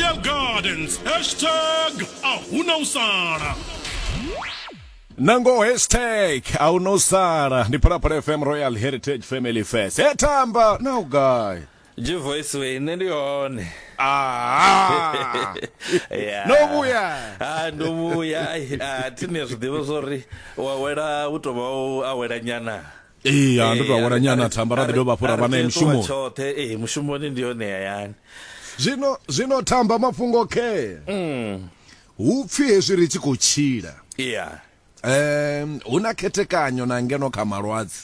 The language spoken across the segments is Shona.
Royal Gardens #AhunaUsara. Nango hashtag awunosara ni Parapara FM Royal Heritage Family Fest. Etamba now guy. Voice we nendiyone. Yeah. Nobuya. Nobuya. Tine zwidivo zori wawela utoma awela nyana. Ndo awela nyana Tamba ndo bapura bana mshumo. Chote mshumo ndiyone yani. Zino Tamba mafungo ke. Upfi hezwi ri tshi kuchila. Yeah. Una khethekanyo na ngeno kha malwadze.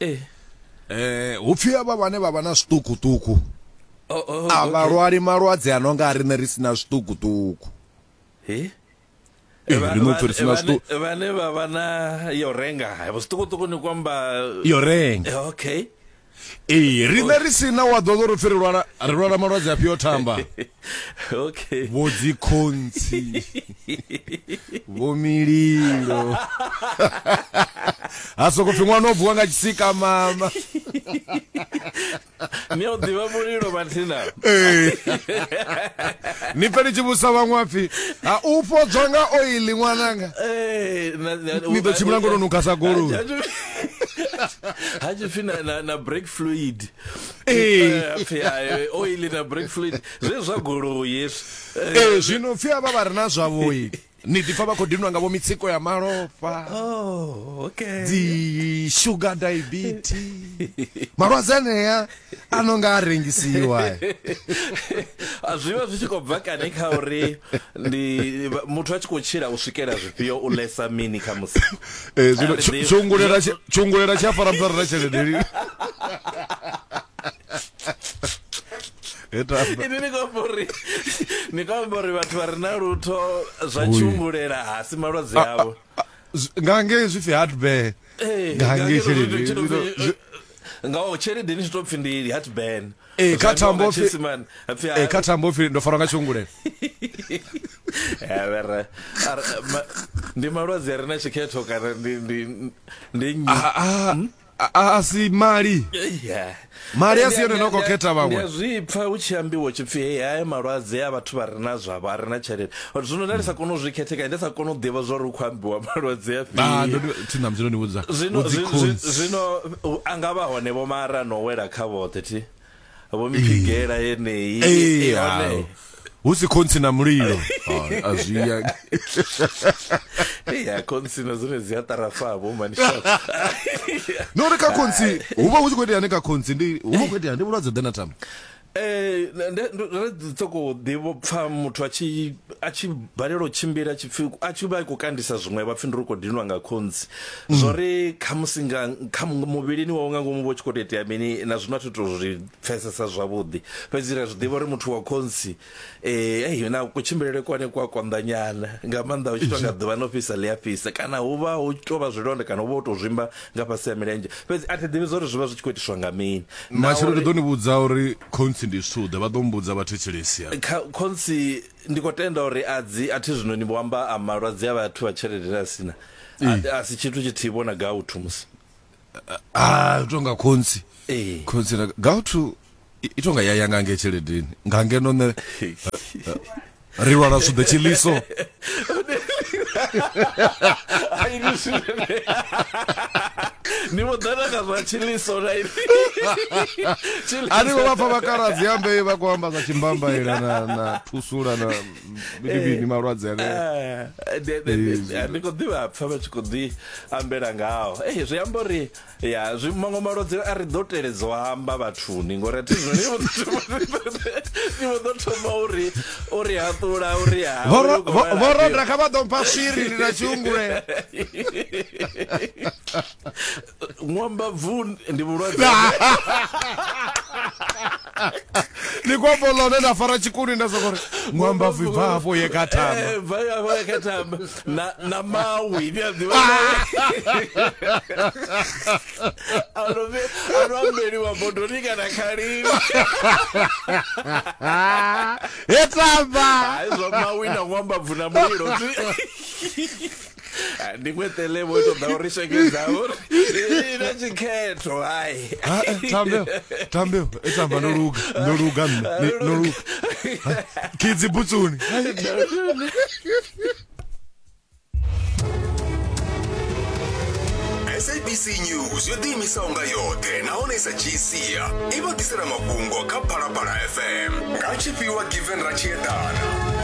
Upfi aba vhane vha vha na zwiṱukuṱuku. Abalwali malwadze anonga ari ne ri sina zwiṱukuṱuku. Vhane vha vha na yo renga. Zwiṱukuṱuku ni kwamba yo renga. Okay. Rine ri sina wa ḓo ri rwala malwadze afhio Tamba. Okay. Vho dzikhontsi. Vho mililo. Asoko pfi ṅwana obvuwa nga tshisika mama. Ni o ḓivha mulilo Martina. Ni peli chibusa vhaṅwe pfi a upodzwa nga oil ṅwananga. Ni ḓo tshimbila ngono nukasa goloi. Haji fina na brake fluid. Oil na brake fluid. Zwa goloi yes. Zwino pfi ava vha ri na zwavho ni ḓipfa vha khou dinwa nga vho mitsiko ya malofha. Okay. Di sugar diabetes. Malwadze aneya anonga a rengisiwa. Azwiva zwi tshi khou bva kani kha uri ndi muthu a tshi khou tshila u swikela zwifhio u lesa mini kha musi. Zwino tshungulera tsha fara mpara na tshelede. Ni kambori vhathu vha re na lutho zwa tshungulela hasi malwadze avho. Ngange zwi fi heartburn. Ngange tshelede. Ngawo tshelede ni tshi to pfi ndi heartburn. Khatambo fi ndo fara nga tshungulela. Vera. Ndi malwadze a re na tshikhetho kana ndi asi mali. Mali asiyone noko khetha vhaṅwe. Ndi zwipfa u tshi ambiwa tshipfi haya malwadze ya vhathu vha re na zwavho a re na tshelede. Zwino nda sa kona u zwi khetheka ndi sa kona u ḓivha zwa uri u khou ambiwa malwadze a fi. Ndo thina mdzino ni vhudza. Zwino angavha hone vho mara no wela kha vhoṱhe ti. Vho miphigela yeneyi. Hone husi khonsi na mulilo. Azwiya. Khonsi na zwone dzi a tarafa vho manisha. No re ka khonsi uvha hu tshi khou itea ne ka khonsi ndi uvha khou itea ndi vhulwadze ḓe na Tamba. Ndi tsoko ḓivho pfa muthu a tshi balelwa u tshimbila a tshi vha khou kandisa zwiṅwe vha pfi ndi ri khou dinwa nga khonsi. Zwori kha musi kha muvhilini wawe nga ngomu vho tshi khou itea mini na zwino a thi to zwi pfesesa zwavhuḓi. Fhedzi ra zwi ḓivha uri muthu wa khonsi na kutshimbilele kwane kwa konḓanyana nga maanḓa u tshi tou nga ḓuvha no fhisa ḽi a fhisa kana hu vha hu tou vha zwilonda kana hu vha hu tou zwimba nga fhasi ya milenzhe. Fhedzi a thi ḓivhi zwa uri zwi vha zwi tshi khou itiswa nga mini. Matshelo ri ḓo ni vhudza uri khonsi ndi suḓe vha ḓo mbudza vhathetshelesi. Khonsi ndi khou tenda uri a thi zwino ni vho amba a malwadze a vhathu vha tshelede na sina. A si tshithu tshithihi vhona gautu musi. Tonga khonsi. Khonsi na gautu itonga yaya nga nge tsheledeni nga ngeno ne ri lwala suḓe tshiliso. Ni vho ḓana nga zwa tshiliso na ini. Ani vho vha pfa vhakaradzi ambe vha khou amba zwa tshimbambaila na thusula na mini malwadze ane. Ndi khou ḓivha pfa vha tshi khou ḓi ambela ngaho. Zwi amba uri zwi maṅwe malwadze a ri ḓo teledzwa amba vhathuni ngori athi zwino ni vho ḓo thoma uri haṱula uri vorodra kha vha ḓo mpha swiri na tshungulela. Ṅwamba vu ndi vhulwadze. Ni kwa bolone na fara chikuni nda sokore ṅwamba vu bvafo ye kha Tamba. Bvafo ye kha Tamba na mawi ni a ḓivha. Ano wa bodoni kana khalini. Tamba. Zwa mawi na ṅwamba vu na mulilo. Ndikwetele moto da uri shengeza uri ina chikhetho hayi Tambe etamba noluga Kids ibutsuni. SABC News yo tiimisa unga yote naone isachisiya ivo tisera mafhungo kha Phalaphala FM nga tshifhiwa Given Rachietana.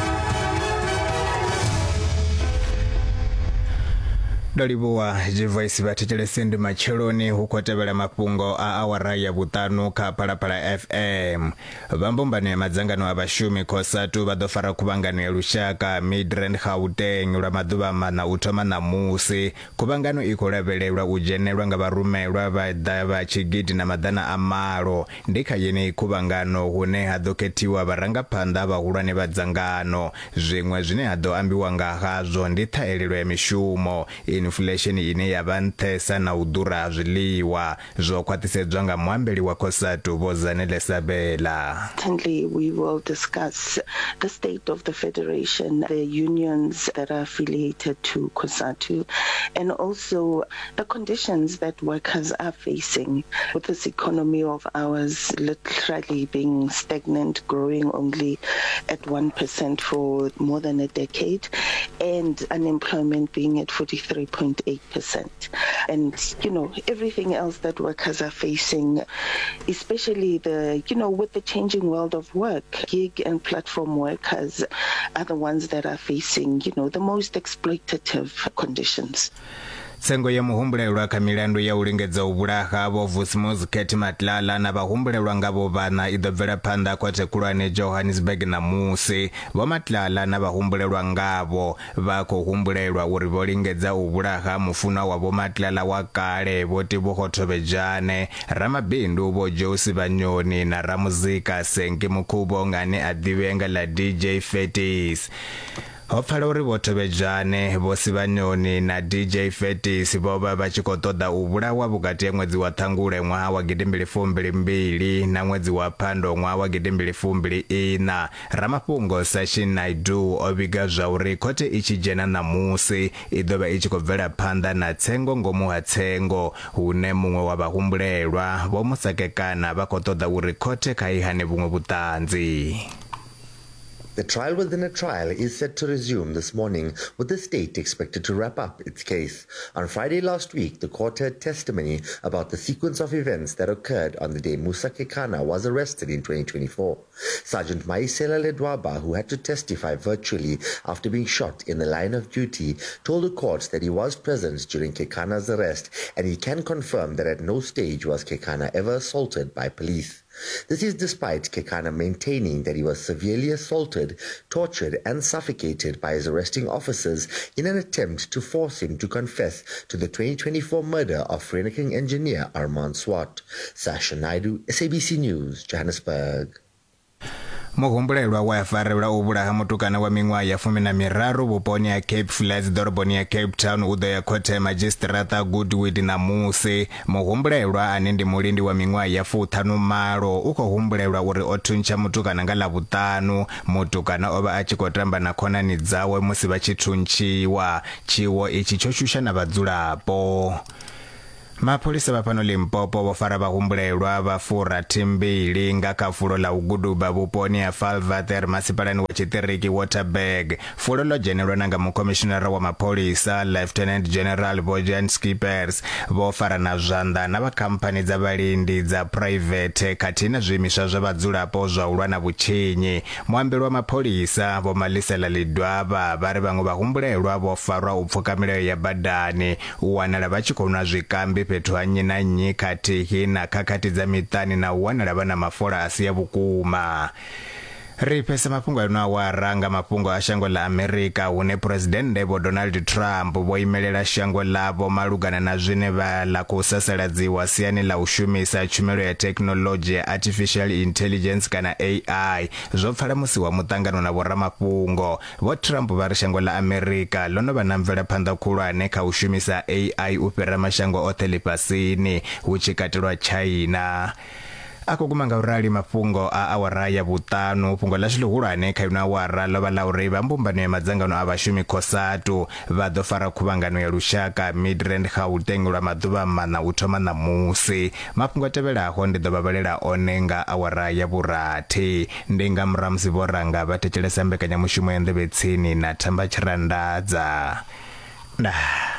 Dolibuwa jivoisi vathechelese ndi macheloni huko tevela mafhungo a awara ya vutanu kha Phalaphala FM. Vambombane madzangano a vashumi khosatu vha ḓo fara khuvhangano ya lushaka Midrand Gauteng lwa maḓuvha mana u thoma ṋamusi. Khuvhangano i khou lavhelelwa u dzhenelwa nga vharumelwa vha tshigidi na maḓana a malo. Ndi kha yeneyi khuvhangano hune ha ḓo khethiwa vharangaphanḓa vhahulwane vha dzangano. Zwiṅwe zwine ha ḓo ambiwa nga hazwo ndi ṱhahelelo ya mishumo, inflation ine ya vha nṱhesa na u ḓura ha zwiḽiwa. Zwo khwaṱhisedzwa nga muambeli wa khosatu Vho Zanele Sabela. Certainly, we will discuss the state of the federation, the unions that are affiliated to COSATU, and also the conditions that workers are facing with this economy of ours literally being stagnant, growing only at 1% for more than a decade, and unemployment being at 43.8%. And, everything else that workers are facing, especially with the changing world of work, gig and platform workers are the ones that are facing, the most exploitative conditions. Tsengo ya muhumbulelwa kha milandu ya u lingedza u vhulaha Vho Vusmuzi Khethi Matlala na vhahumbulelwa ngavho vhana i ḓo bvela phanḓa khothe khulwane Johannesburg ṋamusi. Vho Matlala na vhahumbulelwa ngavho vha khou humbulelwa uri vho lingedza u vhulaha mufunwa wa Vho Matlala wa kale Vho Tebogo Thobejane, ramabindu Vho Josi Vanyoni na ramuzika Senki Mukhubonga ane a ḓivhea nga ḽa DJ Fetis. Ho pfala uri Vho Thobejane, Vho Sivanyoni na DJ Fetis vho vha vha tshi khou ṱoḓa u vhulawa vhukati ha ṅwedzi wa Ṱhangule ṅwaha wa 2022 na ṅwedzi wa Phando ṅwaha wa 2024. Ramafhungo Sashin Naidu o vhiga zwa uri khothe i tshi dzhena ṋamusi i ḓo vha i tshi khou bvela phanḓa na tsengo ngomu ha tsengo, hune muṅwe wa vhahumbulelwa Vho Musakekana vha khou ṱoḓa uri khothe kha i hane vhuṅwe vhuṱanzi. The trial within a trial is set to resume this morning, with the state expected to wrap up its case. On Friday last week, the court heard testimony about the sequence of events that occurred on the day Musa Kekana was arrested in 2024. Sergeant Maisela Ledwaba, who had to testify virtually after being shot in the line of duty, told the court that he was present during Kekana's arrest, and he can confirm that at no stage was Kekana ever assaulted by police. This is despite Kekana maintaining that he was severely assaulted, tortured and suffocated by his arresting officers in an attempt to force him to confess to the 2024 murder of Vereniging engineer Armand Swart. Sasha Naidu, SABC News, Johannesburg. Muhumbulelwa wa farelwa u vhulaha mutukana wa miṅwaha ya 13 vhuponi ha Cape Flats ḓoroboni ya Cape Town u ḓo ya khothe magistrata Goodwood ṋamusi. Muhumbulelwa ane ndi mulindi wa miṅwaha ya 50 u khou humbulelwa uri o thuntsha mutukana nga ḽavhuṱanu. Mutukana o vha a tshi khou tamba na khonani dzawe musi vha tshi thuntshiwa. Tshiwo itshi tsho shusha na vhadzulapo. Mapholisa vha fhano Limpopo vho fara vhahumbulelwa vha 42 nga kha fulo ḽa u guduba vhuponi ha Valvater masipalani wa tshiṱiriki Waterberg. Fulo ḽo dzhenelwa na nga mukomishinara wa mapholisa Lieutenant General Bojan Skippers. Vho fara na zwanḓa na vha khamphani dza vhalindi dza private khathihi na zwiimiswa zwa vhadzulapo zwa u lwa na vhutshinyi. Muambeli wa mapholisa Vho Malisela Ledwaba vha ri vhaṅwe vhahumbulelwa vho farwa u pfuka milayo ya badani, u wanala vha tshi khou nwa zwikambi fhethu ha nnyi na nnyi khathihi na khakhathi dza miṱani na u wanala vha na mafola a si ya vhukuma. Ri pesa mafhungo ano awara nga mafhungo a shango ḽa Amerika hune Presidennde Vho Donald Trump vho imelela shango ḽavho malugana na zwine vha ḽa khou sasaladziwa siani ḽa u shumisa tshumelo ya thekinoḽodzhi ya artificial intelligence kana AI. Zwo pfala musi wa muṱangano na vhoramafhungo. Vho Trump vha ri shango ḽa Amerika ḽo no vha na mvelaphanḓa khulwane kha u shumisa AI u fhira mashango oṱhe ḽifhasini hu tshi katelwa China. ako kuma nga urali mafhungo a awara ya vhuṱanu fhungo ḽa tshilihulwane kha ino awara ḽo vha ḽa uri vha mbumbano ya madzangano a vhashumi COSATU vha ḓo fara khuvhangano ya lushaka Midrand Gauteng lwa maḓuvha maṋa u thoma ṋamusi. Mafhungo a tevhelaho ndi ḓo vha vhalela one nga awara ya vhurathi. Ndi nga murahu musi vhoranga vha thetshelesa mbekanyamushumo ya Nḓevhetsini na Thamba Tshirandadza.